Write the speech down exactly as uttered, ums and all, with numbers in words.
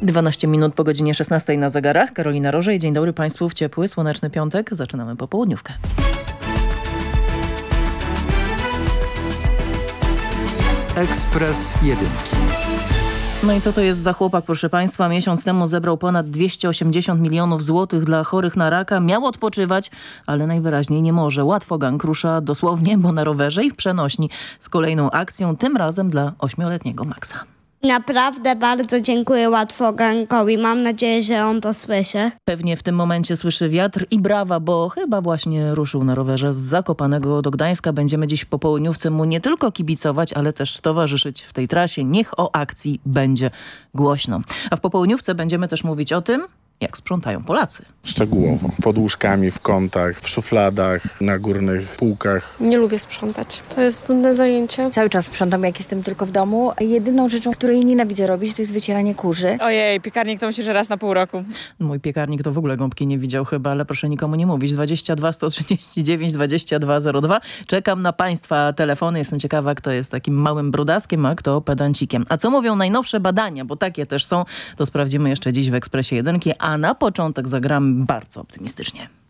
dwanaście minut po godzinie szesnastej na zegarach. Karolina Rożej. Dzień dobry Państwu w ciepły, słoneczny piątek. Zaczynamy popołudniówkę. Ekspres Jedynki. No i co to jest za chłopak, proszę Państwa? Miesiąc temu zebrał ponad dwieście osiemdziesiąt milionów złotych dla chorych na raka. Miał odpoczywać, ale najwyraźniej nie może. Łatwo gang rusza dosłownie, bo na rowerze i w przenośni z kolejną akcją, tym razem dla ośmioletniego Maxa. Naprawdę bardzo dziękuję Łatwogankowi. Mam nadzieję, że on to słyszy. Pewnie w tym momencie słyszy wiatr i brawa, bo chyba właśnie ruszył na rowerze z Zakopanego do Gdańska. Będziemy dziś w popołudniówce mu nie tylko kibicować, ale też towarzyszyć w tej trasie. Niech o akcji będzie głośno. A w popołudniówce będziemy też mówić o tym, jak sprzątają Polacy. Szczegółowo. Pod łóżkami, w kątach, w szufladach, na górnych półkach. Nie lubię sprzątać. To jest trudne zajęcie. Cały czas sprzątam, jak jestem tylko w domu. Jedyną rzeczą, której nienawidzę robić, to jest wycieranie kurzy. Ojej, piekarnik to myślę, że raz na pół roku. Mój piekarnik to w ogóle gąbki nie widział chyba, ale proszę nikomu nie mówić. dwadzieścia dwa sto trzydzieści dziewięć dwadzieścia dwa zero dwa. Czekam na Państwa telefony. Jestem ciekawa, kto jest takim małym brudaskiem, a kto pedancikiem. A co mówią najnowsze badania, bo takie też są, to sprawdzimy jeszcze dziś w Ekspresie Jedynki, a na początek zagramy bardzo optymistycznie.